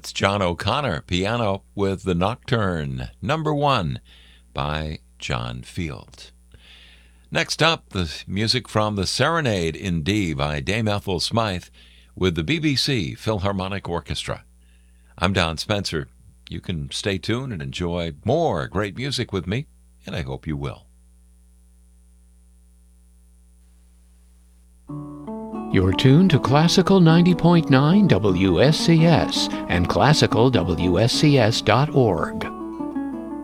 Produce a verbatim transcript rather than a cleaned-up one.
That's John O'Connor, piano with The Nocturne, number one, by John Field. Next up, the music from The Serenade in D by Dame Ethel Smythe with the B B C Philharmonic Orchestra. I'm Don Spencer. You can stay tuned and enjoy more great music with me, and I hope you will. You're tuned to Classical ninety point nine W S C S and classical W S C S dot org.